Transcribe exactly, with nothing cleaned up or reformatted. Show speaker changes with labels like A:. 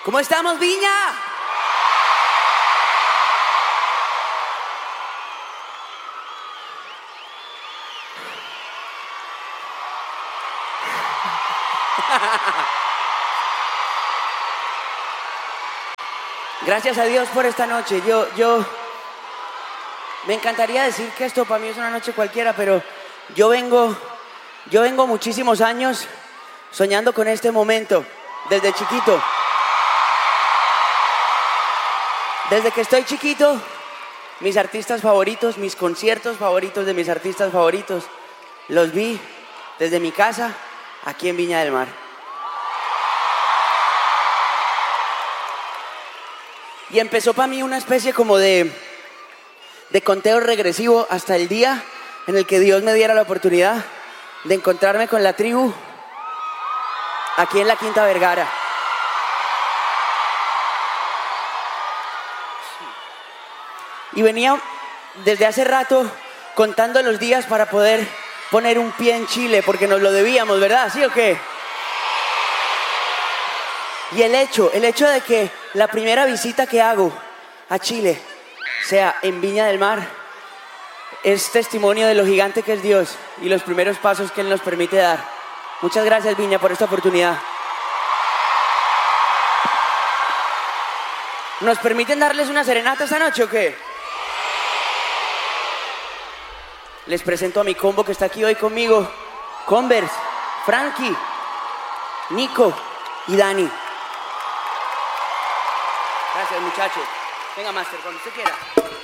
A: ¿Cómo estamos, Viña? Gracias a Dios por esta noche. Yo, yo, me encantaría decir que esto para mí es una noche cualquiera, pero yo vengo, yo vengo muchísimos años soñando con este momento, desde chiquito. Desde que estoy chiquito, mis artistas favoritos, mis conciertos favoritos de mis artistas favoritos, los vi desde mi casa, aquí en Viña del Mar. Y empezó para mí una especie como de, de conteo regresivo hasta el día en el que Dios me diera la oportunidad de encontrarme con la tribu aquí en la Quinta Vergara. Y venía desde hace rato contando los días para poder poner un pie en Chile, porque nos lo debíamos, ¿verdad? ¿Sí o qué? Y el hecho, el hecho de que la primera visita que hago a Chile sea en Viña del Mar es testimonio de lo gigante que es Dios y los primeros pasos que Él nos permite dar. Muchas gracias, Viña, por esta oportunidad. ¿Nos permiten darles una serenata esta noche o qué? Les presento a mi combo que está aquí hoy conmigo. Converse, Frankie, Nico y Dani. Gracias, muchachos. Venga, Master, cuando usted quiera.